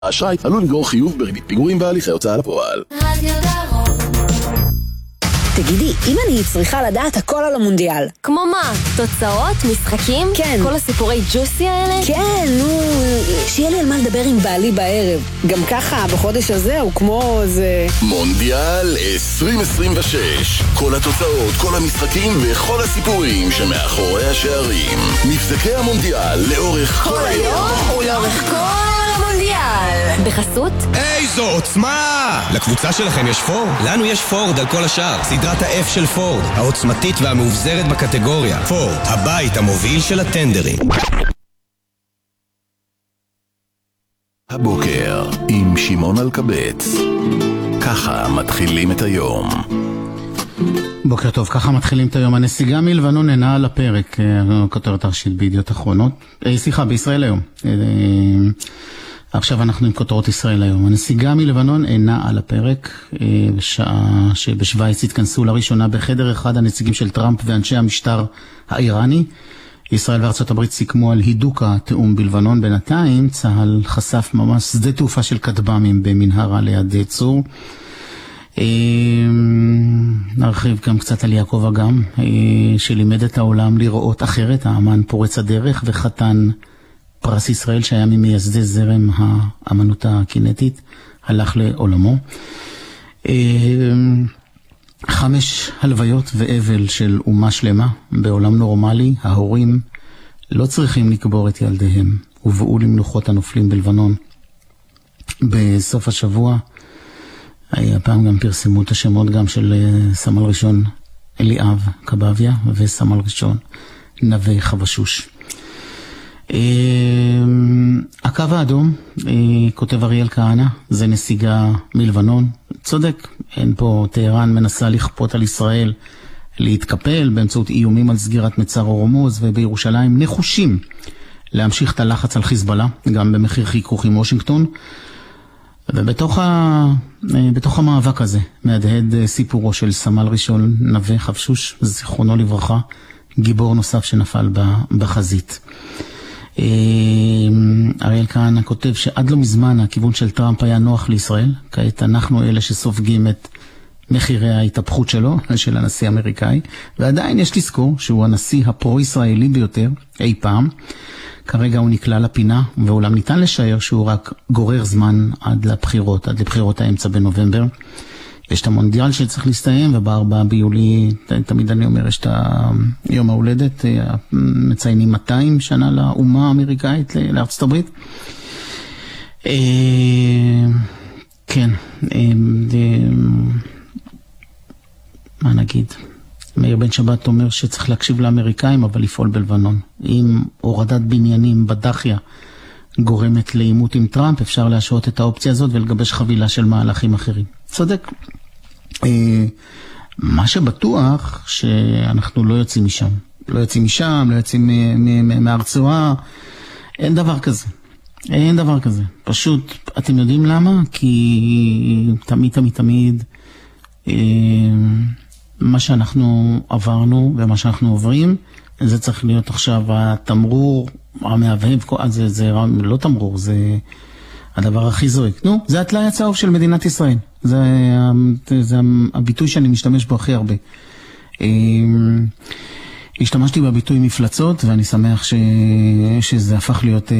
האשראי עלול לגרור חיוב בריבית פיגורים בהליכי הוצאה לפועל. תגידי, אם אני צריכה לדעת הכל על המונדיאל. כמו מה? תוצאות? משחקים? כן. כל הסיפורי ג'וסי האלה? כן, נו, שיהיה לי על מה לדבר עם בעלי בערב. גם ככה, בחודש הזה הוא כמו זה... מונדיאל 2026. כל התוצאות, כל המשחקים וכל הסיפורים שמאחורי השערים. מבזקי המונדיאל לאורך כל היום ולאורך כל המונדיאל. בחסות? איזו עוצמה! לקבוצה שלכם יש פורד? לנו יש פורד על כל השאר. סדרת ה-F של פורד, העוצמתית והמאובזרת בקטגוריה. פורד, הבית המוביל של הטנדרים. הבוקר עם שמעון אלקבץ. ככה מתחילים את היום. בוקר טוב, ככה מתחילים את היום. הנסיגה מלבנון אינה על הפרק, כותרת הראשית בידיעות אחרונות. בישראל היום. עכשיו אנחנו עם כותרות ישראל היום. הנסיגה מלבנון אינה על הפרק, בשעה שבשוויץ התכנסו לראשונה בחדר אחד הנציגים של טראמפ ואנשי המשטר האיראני. ישראל וארצות הברית סיכמו על הידוק התאום בלבנון. בינתיים צה"ל חשף ממש שדה תעופה של כטב"מים במנהרה ליד צור. נרחיב גם קצת על יעקב אגם, שלימד את העולם לראות אחרת, האמן פורץ הדרך וחתן פרס ישראל שהיה ממייסדי זרם האמנות הקינטית, הלך לעולמו. 5 הלוויות ואבל של אומה שלמה בעולם נורמלי. ההורים לא צריכים לקבור את ילדיהם. הובאו למנוחות הנופלים בלבנון בסוף השבוע. הפעם גם פרסמו את השמות גם של סמל ראשון אליאב קבביה וסמל ראשון נווה חבשוש. הקו האדום, כותב אריאל כהנא, זה נסיגה מלבנון. צודק, אין פה, טהרן מנסה לכפות על ישראל להתקפל באמצעות איומים על סגירת מצר הורמוז, ובירושלים נחושים להמשיך את הלחץ על חיזבאללה, גם במחיר חיכוך עם וושינגטון. ובתוך המאבק הזה מהדהד סיפורו של סמל ראשון נווה חבשוש, זיכרונו לברכה, גיבור נוסף שנפל בחזית. אריאל כהנא כותב שעד לא מזמן הכיוון של טראמפ היה נוח לישראל. כעת אנחנו אלה שסופגים את מחירי ההתהפכות שלו, של הנשיא האמריקאי, ועדיין יש לזכור שהוא הנשיא הפרו-ישראלי ביותר אי פעם. כרגע הוא נקלע לפינה, ואולם ניתן לשער שהוא רק גורר זמן עד לבחירות האמצע בנובמבר. יש את המונדיאל שצריך להסתיים, וב4 ביולי, תמיד אני אומר, יש את יום ההולדת, מציינים 200 שנה לאומה האמריקאית, לארצות הברית. כן, מה נגיד? מאיר בן שבת אומר שצריך להקשיב לאמריקאים, אבל לפעול בלבנון. אם הורדת בניינים בדחיה גורמת לעימות עם טראמפ, אפשר להשעות את האופציה הזאת ולגבש חבילה של מהלכים אחרים. צודק. מה שבטוח שאנחנו לא יוצאים משם. לא יוצאים מהרצועה. אין דבר כזה. פשוט, אתם יודעים למה? כי תמיד מה שאנחנו עברנו ומה שאנחנו עוברים, זה צריך להיות עכשיו התמרור המהבהב, זה לא תמרור, זה הדבר הכי זועק. זה התלאי הצהוב של מדינת ישראל. זה הביטוי שאני משתמש בו הכי הרבה. השתמשתי בביטוי מפלצות, ואני שמח שזה הפך להיות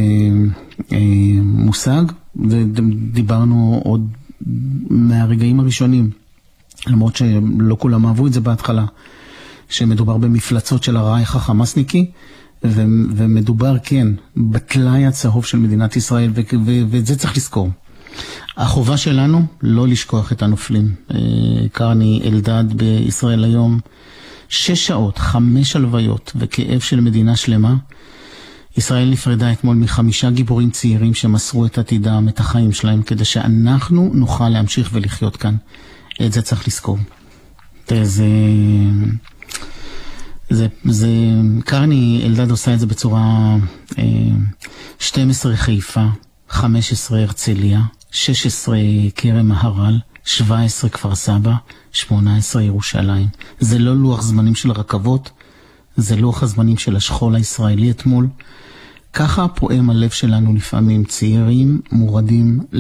מושג, ודיברנו עוד מהרגעים הראשונים, למרות שלא כולם אהבו את זה בהתחלה, שמדובר במפלצות של הרייך החמאסניקי, ומדובר כן בתלאי הצהוב של מדינת ישראל, ואת זה צריך לזכור. החובה שלנו לא לשכוח את הנופלים. קרני אלדד בישראל היום, 6 שעות, 5 הלוויות וכאב של מדינה שלמה. ישראל נפרדה אתמול מ5 גיבורים צעירים שמסרו את עתידם, את החיים שלהם, כדי שאנחנו נוכל להמשיך ולחיות כאן. את זה צריך לזכור. זה קרני אלדד עושה את זה בצורה 12 חיפה, 15 הרצליה, 16 כרם מהר"ל, 17 כפר סבא, 18 ירושלים. זה לא לוח זמנים של רכבות, זה לוח הזמנים של השכול הישראלי אתמול. ככה פועם הלב שלנו לפעמים, צעירים מורדים